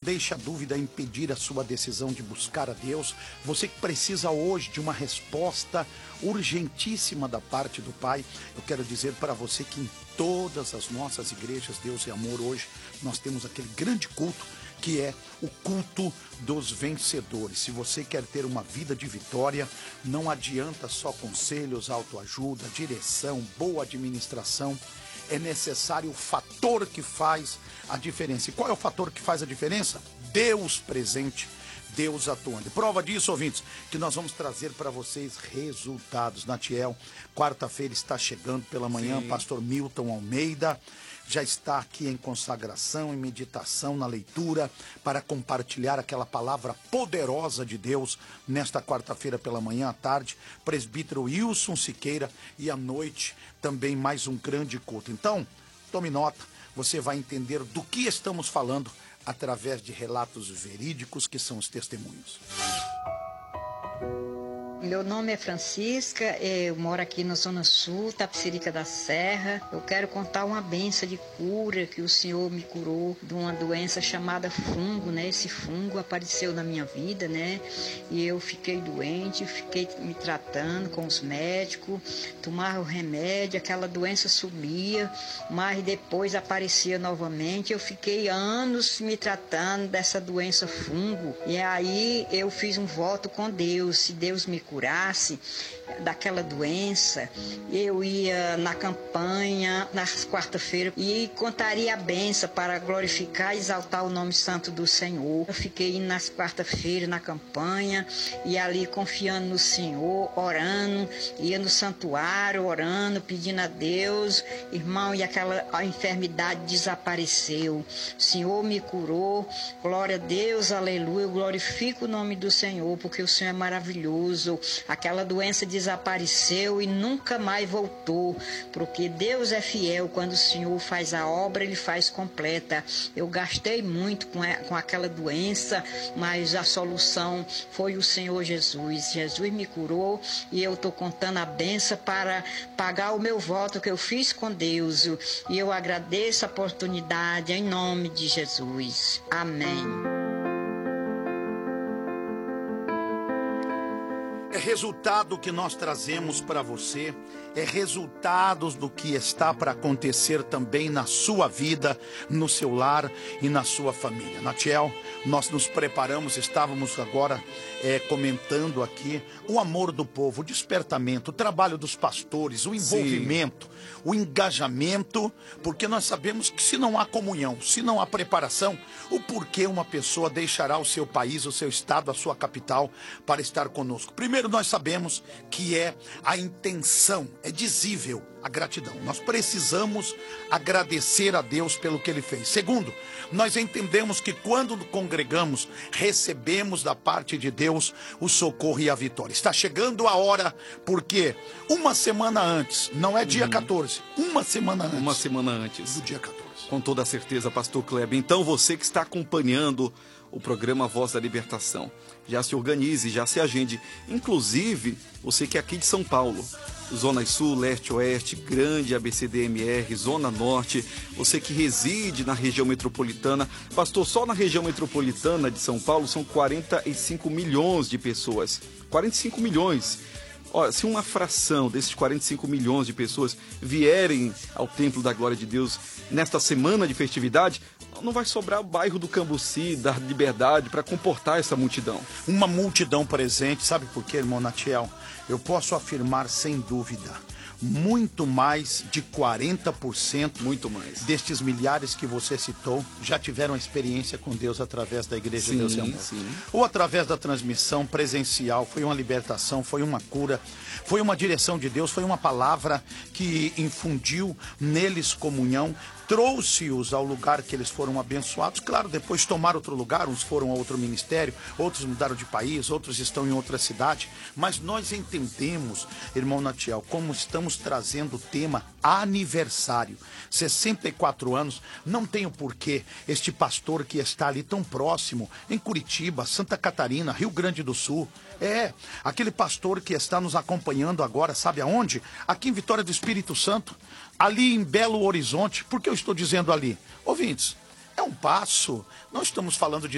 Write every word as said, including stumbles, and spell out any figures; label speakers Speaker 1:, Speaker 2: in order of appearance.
Speaker 1: deixe a dúvida impedir a sua decisão de buscar a Deus. Você que precisa hoje de uma resposta urgentíssima da parte do Pai, eu quero dizer para você que em todas as nossas igrejas, Deus e Amor, hoje nós temos aquele grande culto que é o culto dos vencedores. Se você quer ter uma vida de vitória, não adianta só conselhos, autoajuda, direção, boa administração. É necessário o fator que faz a diferença. E qual é o fator que faz a diferença? Deus presente, Deus atuando. Prova disso, ouvintes, que nós vamos trazer para vocês resultados. Natiel, quarta-feira está chegando pela manhã, Sim. Pastor Milton Almeida já está aqui em consagração, em meditação, na leitura, para compartilhar aquela palavra poderosa de Deus nesta quarta-feira pela manhã, à tarde. Presbítero Wilson Siqueira, e à noite também mais um grande culto. Então, tome nota, você vai entender do que estamos falando através de relatos verídicos que são os testemunhos.
Speaker 2: Meu nome é Francisca, eu moro aqui na Zona Sul, Tapicerica da Serra. Eu quero contar uma benção de cura que o Senhor me curou de uma doença chamada fungo, né? Esse fungo apareceu na minha vida, né? E eu fiquei doente, fiquei me tratando com os médicos, tomava o remédio, aquela doença sumia, mas depois aparecia novamente. Eu fiquei anos me tratando dessa doença fungo. E aí eu fiz um voto com Deus, se Deus me curasse daquela doença, eu ia na campanha, nas quarta-feiras, e contaria a benção para glorificar e exaltar o nome santo do Senhor. Eu fiquei indo nas quarta-feiras na campanha, e ali confiando no Senhor, orando, ia no santuário, orando, pedindo a Deus, irmão, e aquela a enfermidade desapareceu. O Senhor me curou, glória a Deus, aleluia, eu glorifico o nome do Senhor, porque o Senhor é maravilhoso. Aquela doença desapareceu e nunca mais voltou, porque Deus é fiel. Quando o Senhor faz a obra, Ele faz completa. Eu gastei muito com, a, com aquela doença, mas a solução foi o Senhor Jesus. Jesus me curou e eu estou contando a benção para pagar o meu voto que eu fiz com Deus. E eu agradeço a oportunidade em nome de Jesus. Amém.
Speaker 1: É resultado que nós trazemos para você, é resultados do que está para acontecer também na sua vida, no seu lar e na sua família. Natiel, nós nos preparamos, estávamos agora é, comentando aqui o amor do povo, o despertamento, o trabalho dos pastores, o envolvimento, Sim. o engajamento, porque nós sabemos que se não há comunhão, se não há preparação, o porquê uma pessoa deixará o seu país, o seu estado, a sua capital para estar conosco. Primeiro, nós sabemos que é a intenção, é dizível a gratidão. Nós precisamos agradecer a Deus pelo que Ele fez. Segundo, nós entendemos que quando congregamos, recebemos da parte de Deus o socorro e a vitória. Está chegando a hora, porque uma semana antes, não é dia quatorze, uma semana antes.
Speaker 3: Uma semana antes.
Speaker 1: Do dia quatorze.
Speaker 3: Com toda certeza, pastor Kleber. Então você que está acompanhando o programa Voz da Libertação, já se organize, já se agende. Inclusive, você que é aqui de São Paulo, Zona Sul, Leste, Oeste, Grande A B C D M R, Zona Norte, você que reside na região metropolitana. Pastor, só na região metropolitana de São Paulo são quarenta e cinco milhões de pessoas. quarenta e cinco milhões. Olha, se uma fração desses quarenta e cinco milhões de pessoas vierem ao Templo da Glória de Deus nesta semana de festividade, não vai sobrar o bairro do Cambuci, da Liberdade, para comportar essa multidão.
Speaker 1: Uma multidão presente, sabe por quê, irmão Natiel? Eu posso afirmar sem dúvida, muito mais de quarenta por cento
Speaker 3: muito mais
Speaker 1: destes milhares que você citou já tiveram experiência com Deus através da Igreja
Speaker 3: sim,
Speaker 1: Deus e Amor.
Speaker 3: Sim.
Speaker 1: Ou através da transmissão presencial, foi uma libertação, foi uma cura, foi uma direção de Deus, foi uma palavra que infundiu neles comunhão, trouxe-os ao lugar que eles foram abençoados. Claro, depois tomaram outro lugar, uns foram a outro ministério, outros mudaram de país, outros estão em outra cidade. Mas nós entendemos, irmão Natiel, como estamos trazendo o tema aniversário. sessenta e quatro anos, não tem o porquê este pastor que está ali tão próximo, em Curitiba, Santa Catarina, Rio Grande do Sul, é, aquele pastor que está nos acompanhando agora, sabe aonde? Aqui em Vitória do Espírito Santo, ali em Belo Horizonte. Por que eu estou dizendo ali? Ouvintes, é um passo, não estamos falando de